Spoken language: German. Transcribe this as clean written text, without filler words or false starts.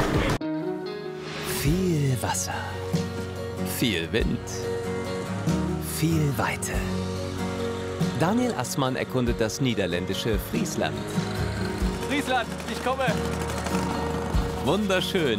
Viel Wasser, viel Wind, viel Weite. Daniel Assmann erkundet das niederländische Friesland. Friesland, ich komme! Wunderschön,